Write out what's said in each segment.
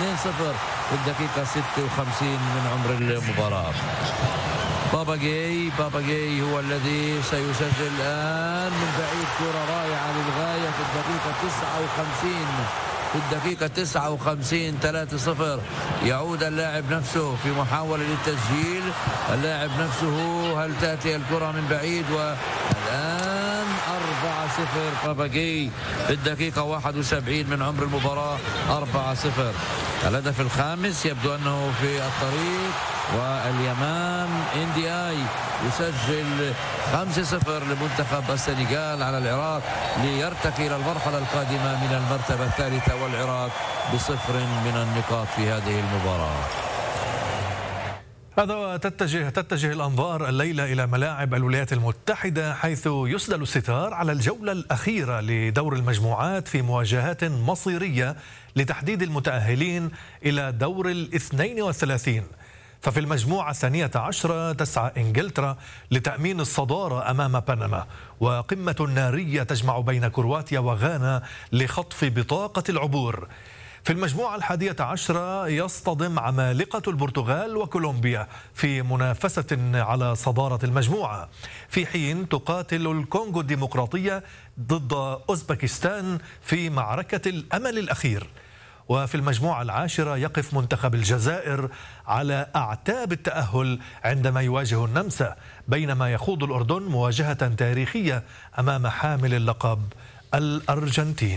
2-0 في الدقيقة 56 من عمر المباراة. بابا جاي هو الذي سيسجل الآن من بعيد، كرة رائعة للغاية في الدقيقة 59. في الدقيقة 59 3-0. يعود اللاعب نفسه في محاولة للتسجيل. اللاعب نفسه، هل تأتي الكرة من بعيد؟ والآن 4-0 بابا جاي في الدقيقة 71 من عمر المباراة. 4-0. الهدف الخامس يبدو أنه في الطريق، واليمام NDI يسجل 5-0 لمنتخب السنغال على العراق ليرتقي إلى المرحلة القادمة من المرتبة الثالثة، والعراق ب0 من النقاط في هذه المباراة. هذا تتجه الأنظار الليلة إلى ملاعب الولايات المتحدة، حيث يسدل الستار على الجولة الأخيرة لدور المجموعات في مواجهات مصيرية لتحديد المتأهلين إلى دور 32. ففي المجموعة 12 تسعى إنجلترا لتأمين الصدارة أمام بنما، وقمة نارية تجمع بين كرواتيا وغانا لخطف بطاقة العبور. في المجموعة 11 يصطدم عمالقة البرتغال وكولومبيا في منافسة على صدارة المجموعة، في حين تقاتل الكونغو الديمقراطية ضد أوزبكستان في معركة الأمل الأخير. وفي المجموعة 10 يقف منتخب الجزائر على أعتاب التأهل عندما يواجه النمسا، بينما يخوض الأردن مواجهة تاريخية أمام حامل اللقب الأرجنتين.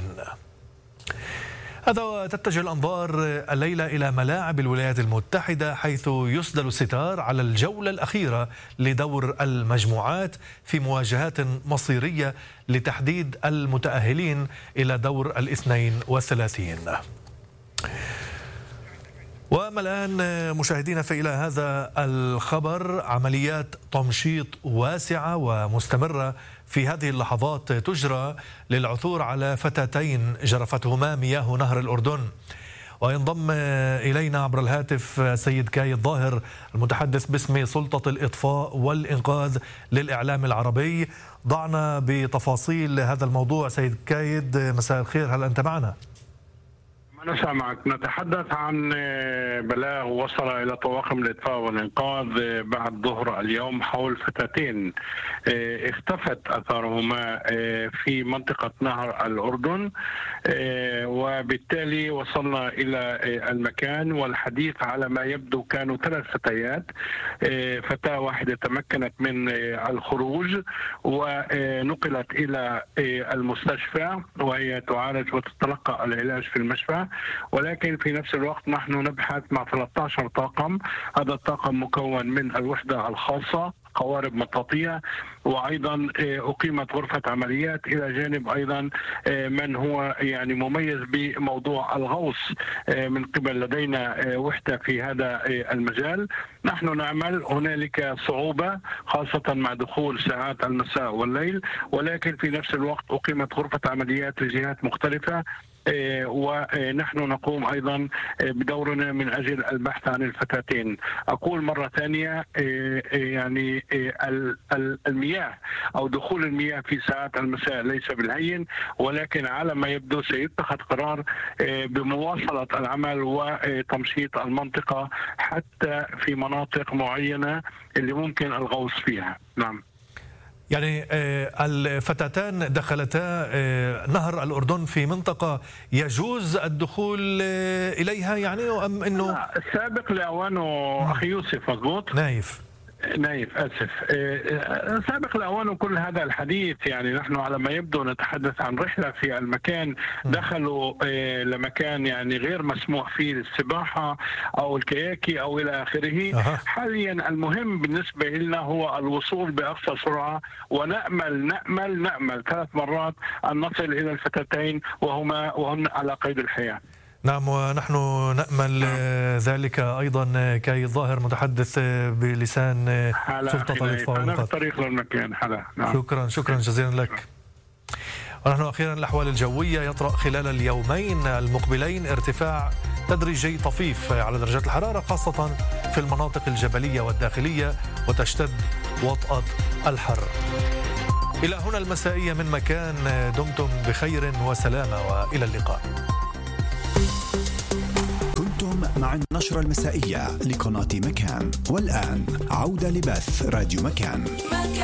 هذا تتجه الأنظار الليلة إلى ملاعب الولايات المتحدة، حيث يسدل الستار على الجولة الأخيرة لدور المجموعات في مواجهات مصيرية لتحديد المتأهلين إلى دور 32. وأما الآن مشاهدينا فإلى هذا الخبر، عمليات تمشيط واسعة ومستمرة في هذه اللحظات تجرى للعثور على فتاتين جرفتهما مياه نهر الأردن. وينضم إلينا عبر الهاتف سيد كايد ظاهر المتحدث باسم سلطة الإطفاء والإنقاذ للإعلام العربي. ضعنا بتفاصيل هذا الموضوع سيد كايد، مساء الخير، هل أنت معنا؟ أنا سامعك. نتحدث عن بلاغ وصل إلى طواقم الإطفاء والإنقاذ بعد ظهر اليوم حول فتاتين اختفت أثارهما في منطقة نهر الأردن، وبالتالي وصلنا إلى المكان والحديث على ما يبدو كانوا 3 فتيات. فتاة واحدة تمكنت من الخروج ونقلت إلى المستشفى، وهي تعالج وتتلقى العلاج في المشفى، ولكن في نفس الوقت نحن نبحث مع 13 طاقم. هذا الطاقم مكون من الوحدة الخاصة قوارب مطاطية، وأيضا أقيمت غرفة عمليات، إلى جانب أيضا من هو يعني مميز بموضوع الغوص من قبل لدينا وحدة في هذا المجال. نحن نعمل، هنالك صعوبة خاصة مع دخول ساعات المساء والليل، ولكن في نفس الوقت أقيمت غرفة عمليات لجهات مختلفة، ونحن نقوم أيضا بدورنا من أجل البحث عن الفتاتين. أقول مرة ثانية، يعني المياه أو دخول المياه في ساعات المساء ليس بالهين، ولكن على ما يبدو سيتخذ قرار بمواصلة العمل وتمشيط المنطقة حتى في مناطق معينة اللي ممكن الغوص فيها. نعم. يعني الفتاتان دخلتا نهر الأردن في منطقة يجوز الدخول إليها، يعني أم أنه سابق لأوانه أخي يوسف؟ مضبوط. نايف آسف. سابق لأوانه كل هذا الحديث. يعني نحن على ما يبدو نتحدث عن رحلة في المكان، دخلوا لمكان يعني غير مسموح فيه للسباحة أو الكياكي أو إلى آخره. حاليا المهم بالنسبة لنا هو الوصول بأقصى سرعة، ونأمل 3 مرات أن نصل إلى الفتاتين وهن على قيد الحياة. نعم، ونحن نأمل ذلك أيضا. كاي ظاهر متحدث بلسان سلطة الإطفاء والإنقاذ. أنا بالطريق للمكان. نعم. شكرا جزيلا لك. ونحن أخيرا الأحوال الجوية، يطرأ خلال اليومين المقبلين ارتفاع تدريجي طفيف على درجات الحرارة، خاصة في المناطق الجبلية والداخلية، وتشتد وطأة الحر. إلى هنا المسائية من مكان، دمتم بخير وسلامة وإلى اللقاء. مع النشرة المسائية لقناة مكان. والآن عودة لبث راديو مكان.